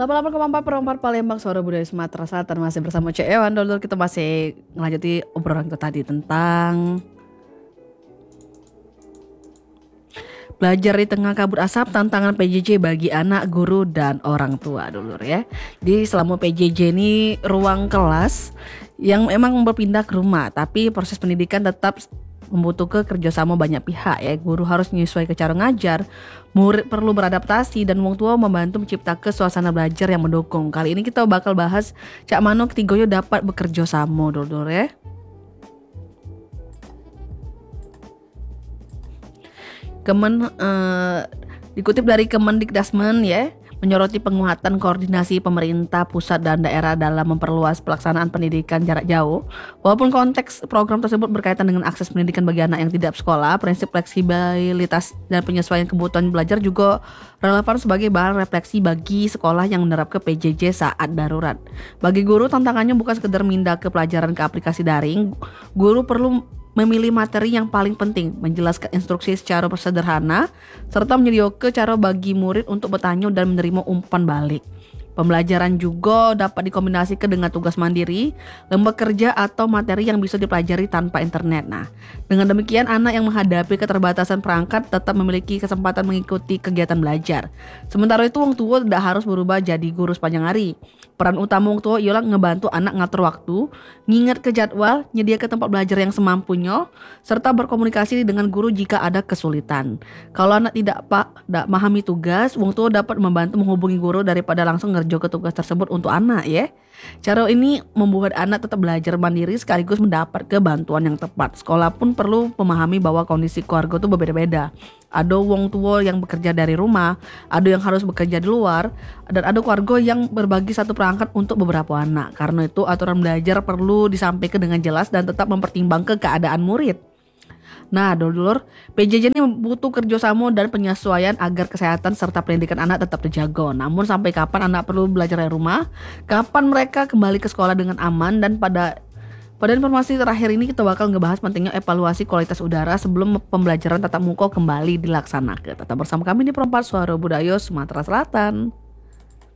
88,4 Perempat Palembang, Suara Budaya Sumatera Selatan. Masih bersama Cek Ewan. Dulu kita masih ngelanjuti obrolan kita tadi tentang belajar di tengah kabut asap, tantangan PJJ bagi anak, guru, dan orang tua dulu ya. Jadi selama PJJ ini ruang kelas yang memang berpindah ke rumah, tapi proses pendidikan tetap membutuhkan kerjasama banyak pihak ya. Guru harus menyesuaikan cara ngajar, murid perlu beradaptasi, dan wong tua membantu menciptakan suasana belajar yang mendukung. Kali ini kita bakal bahas cak mano ketigoyo dapat bekerja sama dulu ya. Dikutip dari Kemendikdasmen ya, menyoroti penguatan koordinasi pemerintah pusat dan daerah dalam memperluas pelaksanaan pendidikan jarak jauh. Walaupun konteks program tersebut berkaitan dengan akses pendidikan bagi anak yang tidak sekolah, prinsip fleksibilitas dan penyesuaian kebutuhan belajar juga relevan sebagai bahan refleksi bagi sekolah yang menerapkan PJJ saat darurat. Bagi guru, tantangannya bukan sekedar mindah ke pelajaran ke aplikasi daring. Guru perlu memilih materi yang paling penting, menjelaskan instruksi secara sederhana, serta menyediakan cara bagi murid untuk bertanya dan menerima umpan balik. Pembelajaran juga dapat dikombinasikan dengan tugas mandiri, lembah kerja, atau materi yang bisa dipelajari tanpa internet. Nah, dengan demikian anak yang menghadapi keterbatasan perangkat tetap memiliki kesempatan mengikuti kegiatan belajar. Sementara itu, wong tua tidak harus berubah jadi guru sepanjang hari. Peran utama wong tua ialah ngebantu anak ngatur waktu, ngingat ke jadwal, nyediakan tempat belajar yang semampunya, serta berkomunikasi dengan guru jika ada kesulitan. Kalau anak tidak memahami tugas, wong tua dapat membantu menghubungi guru daripada langsung ngerjo ke tugas tersebut untuk anak ya. Cara ini membuat anak tetap belajar mandiri sekaligus mendapat kebantuan yang tepat. Sekolah pun perlu memahami bahwa kondisi keluarga itu berbeda-beda. Ada wong tua yang bekerja dari rumah, ada yang harus bekerja di luar, dan ada keluarga yang berbagi satu perangkat untuk beberapa anak. Karena itu aturan belajar perlu disampaikan dengan jelas dan tetap mempertimbangkan keadaan murid. Nah, dulur, PJJ ini butuh kerjasama dan penyesuaian agar kesehatan serta pendidikan anak tetap terjaga. Namun sampai kapan anak perlu belajar dari rumah? Kapan mereka kembali ke sekolah dengan aman? Dan pada informasi terakhir ini kita bakal ngebahas pentingnya evaluasi kualitas udara sebelum pembelajaran tatap muka kembali dilaksanakan. Tetap bersama kami di Perempat Suara Budaya Sumatera Selatan.